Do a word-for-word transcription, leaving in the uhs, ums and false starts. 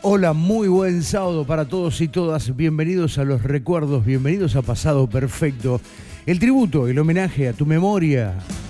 Hola, muy buen sábado para todos y todas. Bienvenidos a Los Recuerdos, bienvenidos a Pasado Perfecto. El tributo, el homenaje a tu memoria.